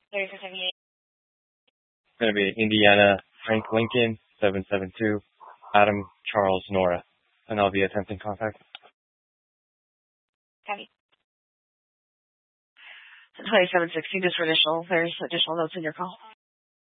3478. It's going to be Indiana Frank Lincoln 772 Adam Charles Nora, and I'll be attempting contact. Copy. 2760, just for additional, there's additional notes in your call.